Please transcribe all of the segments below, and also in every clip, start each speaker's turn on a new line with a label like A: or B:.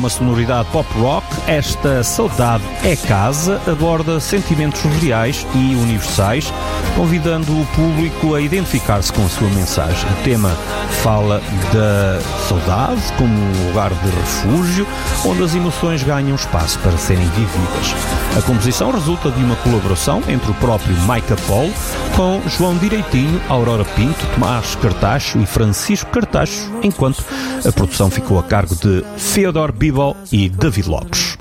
A: uma sonoridade pop-rock, esta Saudade é Casa aborda sentimentos reais e universais, convidando o público a identificar-se com a sua mensagem. O tema fala da saudade como um lugar de refúgio, onde as emoções ganham espaço para serem vividas. A composição resulta de uma colaboração entre o próprio Micah Paul com João Direitinho, Aurora Pinto, Tomás Cartacho e Francisco Cartacho, enquanto a produção ficou a cargo de Theodore Bibel e David Lopes.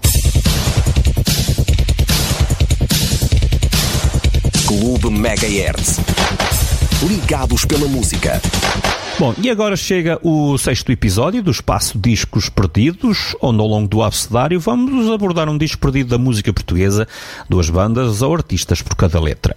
B: Clube Megahertz. Ligados pela música.
A: Bom, e agora chega o 6º episódio do espaço Discos Perdidos, onde ao longo do abecedário vamos abordar um disco perdido da música portuguesa, 2 bandas ou artistas por cada letra.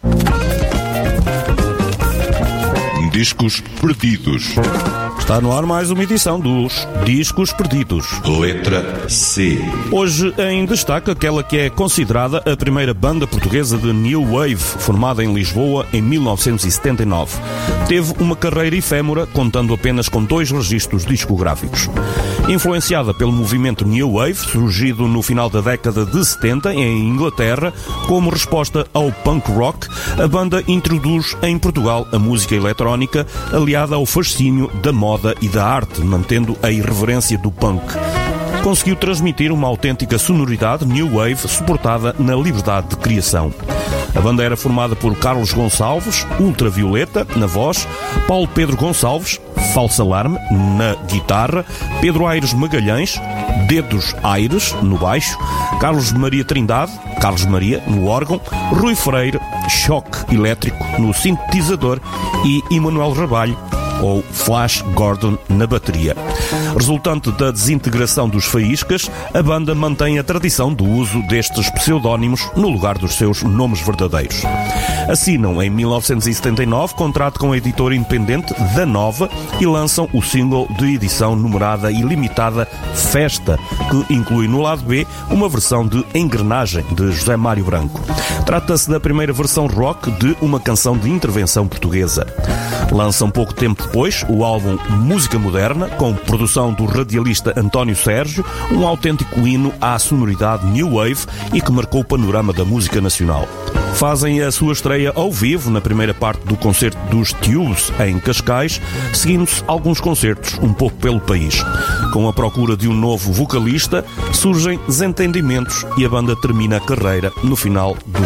C: Discos Perdidos.
A: Está no ar mais uma edição dos Discos Perdidos.
C: Letra C.
A: Hoje em destaque aquela que é considerada a primeira banda portuguesa de New Wave, formada em Lisboa em 1979. Teve uma carreira efêmera, contando apenas com 2 registros discográficos. Influenciada pelo movimento New Wave, surgido no final da década de 70 em Inglaterra, como resposta ao punk rock, a banda introduz em Portugal a música eletrónica, aliada ao fascínio da moda e da arte, mantendo a irreverência do punk. Conseguiu transmitir uma autêntica sonoridade New Wave suportada na liberdade de criação. A banda era formada por Carlos Gonçalves, Ultravioleta, na voz, Paulo Pedro Gonçalves, Falso Alarme, na guitarra, Pedro Aires Magalhães, Dedos Aires, no baixo, Carlos Maria Trindade, Carlos Maria, no órgão, Rui Freire, Choque Elétrico, no sintetizador e Emanuel Rabalho, ou Flash Gordon, na bateria. Resultante da desintegração dos Faíscas, a banda mantém a tradição do uso destes pseudónimos no lugar dos seus nomes verdadeiros. Assinam em 1979 contrato com a editora independente Da Nova e lançam o single de edição numerada e limitada Festa, que inclui no lado B uma versão de Engrenagem, de José Mário Branco. Trata-se da primeira versão rock de uma canção de intervenção portuguesa. Lançam pouco tempo depois o álbum Música Moderna, com produção do radialista António Sérgio, um autêntico hino à sonoridade New Wave e que marcou o panorama da música nacional. Fazem a sua estreia ao vivo na primeira parte do concerto dos Tubes em Cascais, seguindo-se alguns concertos um pouco pelo país. Com a procura de um novo vocalista, surgem desentendimentos e a banda termina a carreira no final do